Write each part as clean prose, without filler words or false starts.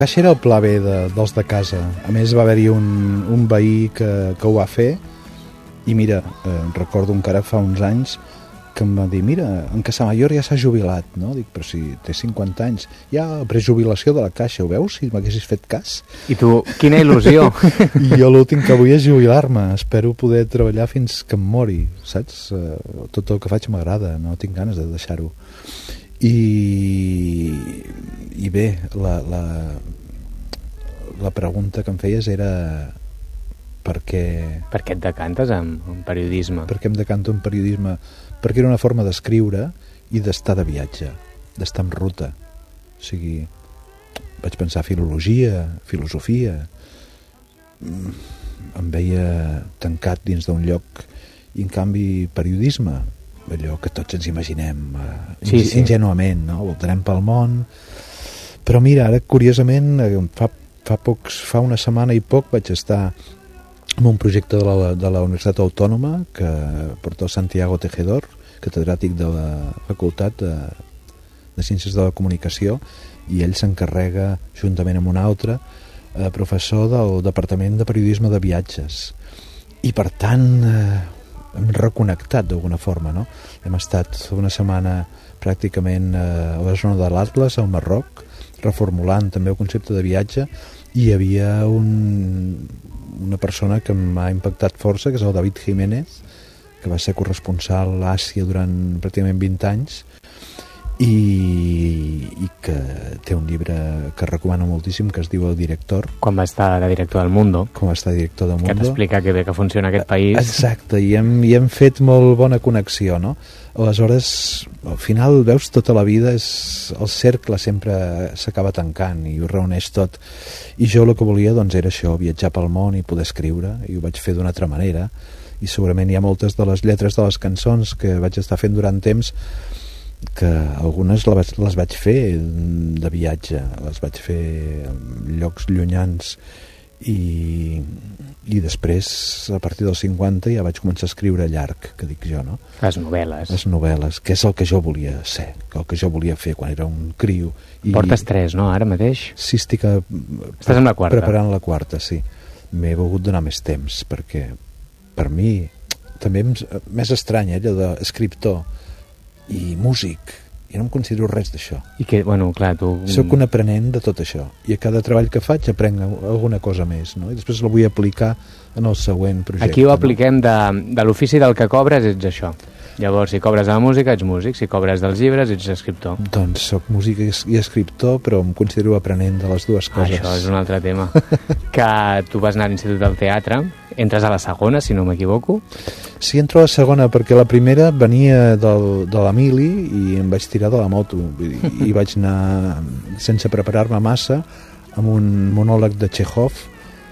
Caixa era el pla B dels de casa. A més va haver-hi un veí que ho va fer i mira, recordo encara fa uns anys que em va dir, mira, en Casamayor ja s'ha jubilat, no? Dic, però si té 50 anys, ja prejubilació de la Caixa, ho veus? Si m'haguessis fet cas. I tu, quina il·lusió! I jo l'últim que vull és jubilar-me, espero poder treballar fins que em mori, saps? Tot el que faig m'agrada, no tinc ganes de deixar-ho. I bé, la pregunta que em feies era per què et decantes en periodisme? Per què em decanto en periodisme? Perquè era una forma d'escriure i d'estar de viatge, d'estar en ruta. O sigui, vaig pensar filologia, filosofia, em veia tancat dins d'un lloc, i en canvi periodisme, allò que tots ens imaginem ingenuament, no? Voltarem pel món. Però mira, ara curiosament fa una setmana i poc vaig estar en un projecte de la Universitat Autònoma que porta el Santiago Tejedor, catedràtic de la Facultat de Ciències de la Comunicació, i ell s'encarrega, juntament amb un altre professor del Departament de Periodisme de Viatges. I per tant hem reconnectat d'alguna forma, no? Hem estat una setmana pràcticament a la zona de l'Atles, al Marroc, reformulant també el concepte de viatge, i hi havia una persona que m'ha impactat força, que és el David Jiménez, que va ser corresponsal a Àsia durant pràcticament 20 anys i que té un llibre que recomano moltíssim, que es diu El Director. Quan va estar de director del Mundo. Com va estar director del Mundo. Que t'explica que bé que funciona aquest país. Exacte, i hem fet molt bona connexió, no? Aleshores, al final, veus, tota la vida el cercle sempre s'acaba tancant i ho reuneix tot. I jo el que volia, doncs, era això, viatjar pel món i poder escriure, i ho vaig fer d'una altra manera. I segurament hi ha moltes de les lletres de les cançons que vaig estar fent durant temps que algunes les vaig fer de viatge, les vaig fer en llocs llunyans i després, a partir dels 50, ja vaig començar a escriure llarg, que dic jo, no? Les novel·les. Les novel·les, que és el que jo volia ser, el que jo volia fer quan era un criu. Portes 3, no, ara mateix? Sí, estic Estàs amb la quarta? Preparant la quarta, sí. M'he volgut donar més temps, perquè per mi també m'és estrany, allò d'escriptor i músic. Jo no em considero res d'això. I que, bueno, clar, tu... Soc un aprenent de tot això. I a cada treball que faig aprenc alguna cosa més, no? I després la vull aplicar en el següent projecte. Aquí ho apliquem, no? de l'ofici del que cobres ets això. Llavors, si cobres a la música, ets músic. Si cobres dels llibres, ets escriptor. Doncs soc músic i escriptor, però em considero aprenent de les dues coses. Això és un altre tema. Que tu vas anar a l'Institut del Teatre, entres a la segona, si no m'equivoco. Sí, entro a la segona, perquè la primera venia de l'Emili i em vaig tirar de la moto. I vaig anar, sense preparar-me massa, amb un monòleg de Chekhov,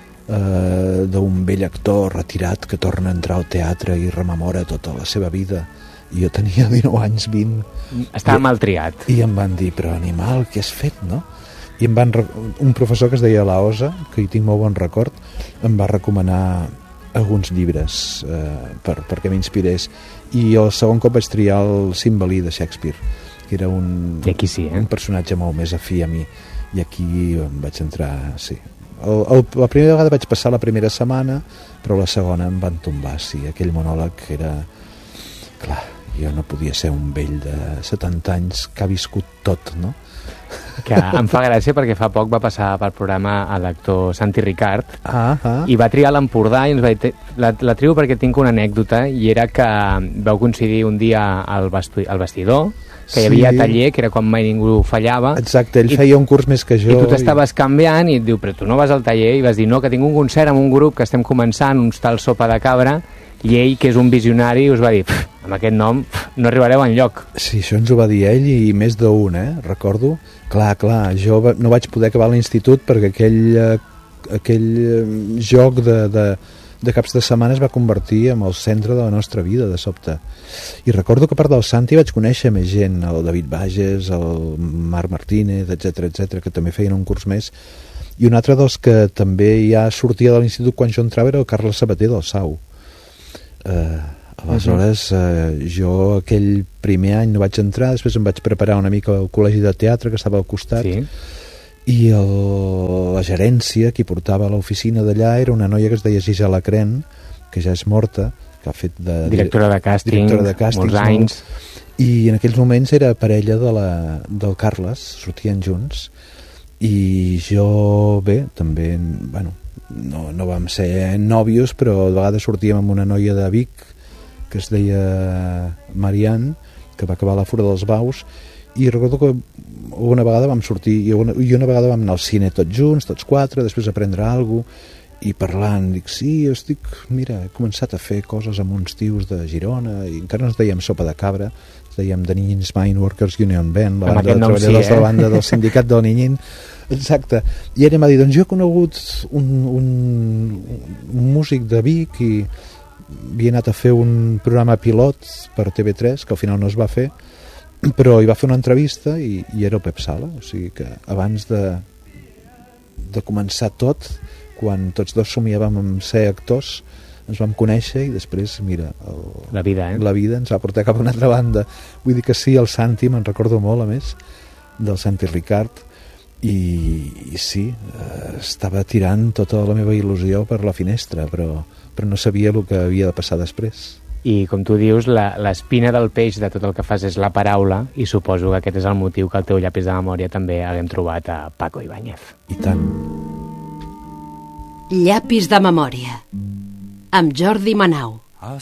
d'un vell actor retirat que torna a entrar al teatre i rememora tota la seva vida. I jo tenia 19 anys, 20. Estava mal triat. I em van dir, però animal, què has fet, no? I un professor que es deia Laosa, que hi tinc molt bon record, em va recomanar alguns llibres perquè m'inspirés. I el segon cop vaig triar el Cymbeline de Shakespeare, que era un personatge molt més afí a mi. I aquí em vaig entrar, sí. La primera vegada vaig passar la primera setmana, però la segona em van tombar, sí. Aquell monòleg era... Clar, jo no podia ser un vell de 70 anys que ha viscut tot, no? Que em fa gràcia perquè fa poc va passar pel programa a l'actor Santi Ricard i va triar l'Empordà i ens va dir, la trio perquè tinc una anècdota, i era que vau coincidir un dia al vestidor, que hi havia taller, que era quan mai ningú fallava. Exacte, ell feia un curs més que jo. I tu t'estaves canviant i et diu, però tu no vas al taller? I vas dir, no, que tinc un concert amb un grup que estem començant, uns tal Sopa de Cabra, i ell, que és un visionari, us va dir, amb aquest nom no arribareu enlloc. Sí, això ens ho va dir ell i més d'un, recordo. Clar, jo no vaig poder acabar l'institut perquè aquell joc de caps de setmana es va convertir en el centre de la nostra vida, de sobte. I recordo que a part del Santi vaig conèixer més gent, el David Bages, el Marc Martínez, etc, que també feien un curs més. I un altre dels que també ja sortia de l'institut quan jo entrava era el Carles Sabater del Sau. Aleshores, jo aquell primer any no vaig entrar, després em vaig preparar una mica al col·legi de teatre que estava al costat, i la gerència, qui portava l'oficina d'allà, era una noia que es deia Gisela Cren, que ja és morta, que ha fet directora de càsting molts anys, i en aquells moments era parella del Carles, sortien junts, i jo, bé, també, bueno, no vam ser nòvios, però a vegades sortíem amb una noia de Vic que es deia Marianne, que va acabar a la Fura dels Baus, i recordo que una vegada vam sortir i una vegada vam anar al cine tots junts, tots quatre, després a prendre alguna cosa, i parlant, dic, sí, mira, he començat a fer coses amb uns tios de Girona, i encara no ens dèiem Sopa de Cabra, ens dèiem The Ninyins Mine Workers Union Band, la banda de treballadors de la banda del sindicat del Ninyin, exacte, i ell em va dir, doncs jo he conegut un músic de Vic i havia anat a fer un programa pilot per TV3, que al final no es va fer, però hi va fer una entrevista i era el Pep Sala, o sigui que abans de començar tot, quan tots dos somiàvem en ser actors, ens vam conèixer i després, mira, la vida ens va portar cap a una altra banda. Vull dir que sí, el Santi, me'n recordo molt, a més, del Santi Ricard, i sí, estava tirant tota la meva il·lusió per la finestra, però no sabia el que havia de passar després. I com tu dius, l'espina del peix de tot el que fas és la paraula, i suposo que aquest és el motiu que al teu llapis de memòria també haguem trobat a Paco Ibáñez. I tant. Llapis de memòria amb Jordi Manau.